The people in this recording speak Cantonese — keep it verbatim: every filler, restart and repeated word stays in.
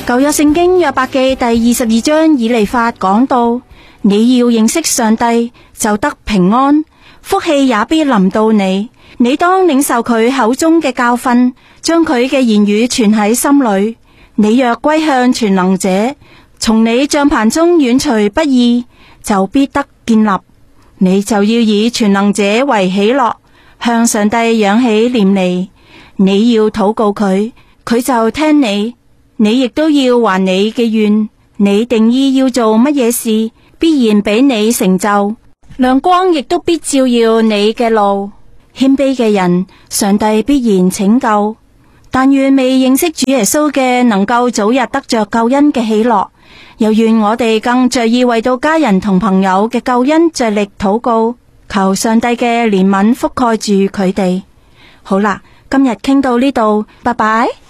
舊約聖經約伯記第二十二章以利法講到，你要認識上帝，就得平安，福氣也必臨到你。你當領受佢口中嘅教訓，將佢嘅言語存喺心裏。你若歸向全能者，從你帳棚中遠除不義，就必得建立。你就要以全能者為喜樂，向上帝仰起臉嚟。你要禱告佢，佢就聽你。你亦都要還你嘅願，你定意要做乜嘢事，必然俾你成就。亮光亦都必照耀你嘅路。謙卑嘅人，上帝必然拯救。但願未認識主耶穌嘅，能夠早日得着救恩嘅喜樂。又願我哋更着意為到家人同朋友嘅救恩着力禱告，求上帝嘅憐憫覆蓋住佢哋。好啦，今日傾到呢度，拜拜。